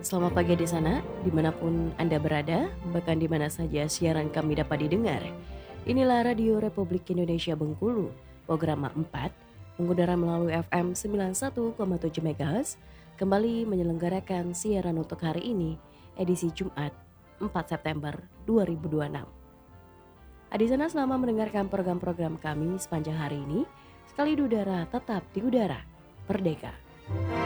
Selamat pagi di sana, dimanapun Anda berada, bahkan di mana saja siaran kami dapat didengar. Inilah Radio Republik Indonesia Bengkulu, program 4, mengudara melalui FM 91,7 MHz, kembali menyelenggarakan siaran untuk hari ini, edisi Jumat 4 September 2026. Di sana selama mendengarkan program-program kami sepanjang hari ini, sekali di udara tetap di udara, merdeka.